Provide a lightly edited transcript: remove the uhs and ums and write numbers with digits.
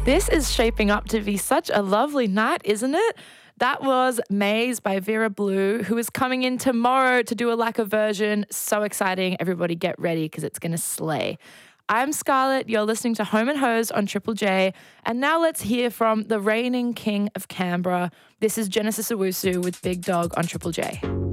This is shaping up to be such a lovely night, isn't it? That was Maze by Vera Blue, who is coming in tomorrow to do a lacquer version. So exciting. Everybody get ready because it's going to slay. I'm Scarlett. You're listening to Home and Hose on Triple J. And now let's hear from the reigning king of Canberra. This is Genesis Owusu with Big Dog on Triple J.